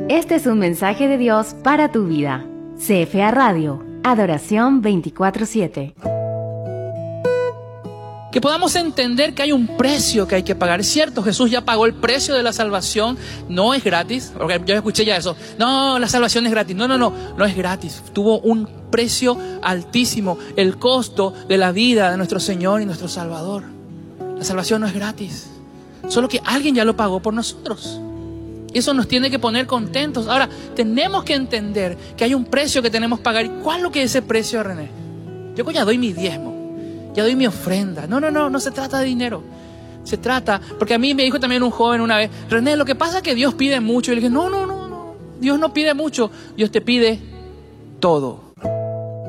Este es un mensaje de Dios para tu vida. CFA Radio, adoración 24/7. Que podamos entender que hay un precio que hay que pagar. Es cierto, Jesús ya pagó el precio de la salvación. No es gratis. Porque yo escuché ya eso. No, la salvación es gratis. No es gratis. Tuvo un precio altísimo. El costo de la vida de nuestro Señor y nuestro Salvador. La salvación no es gratis. Solo que alguien ya lo pagó por nosotros. Y eso nos tiene que poner contentos. Ahora, tenemos que entender que hay un precio que tenemos que pagar. ¿Y cuál es lo que es ese precio, René? Yo ya doy mi diezmo. Ya doy mi ofrenda. No se trata de dinero. Se trata, porque a mí me dijo también un joven una vez, René, lo que pasa es que Dios pide mucho. Y le dije, no. Dios no pide mucho. Dios te pide todo.